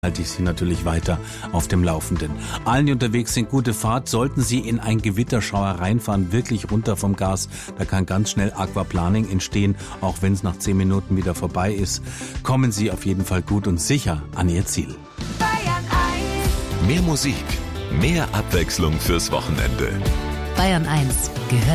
halte ich Sie natürlich weiter auf dem Laufenden. Allen, die unterwegs sind, gute Fahrt. Sollten Sie in ein Gewitterschauer reinfahren, wirklich runter vom Gas. Da kann ganz schnell Aquaplaning entstehen, auch wenn es nach 10 Minuten wieder vorbei ist. Kommen Sie auf jeden Fall gut und sicher an Ihr Ziel. Bayern 1. Mehr Musik, mehr Abwechslung fürs Wochenende. Bayern 1 gehört